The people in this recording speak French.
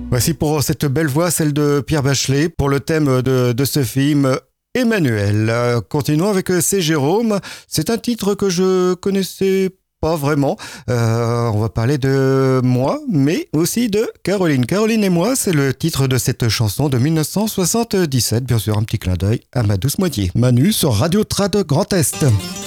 Voici pour cette belle voix, celle de Pierre Bachelet, pour le thème de ce film Emmanuel. Continuons avec C'est Jérôme. C'est un titre que je connaissais pas vraiment. On va parler de moi, mais aussi de Caroline. Caroline et moi, c'est le titre de cette chanson de 1977. Bien sûr, un petit clin d'œil à ma douce moitié. Manu sur Radio Trad Grand Est.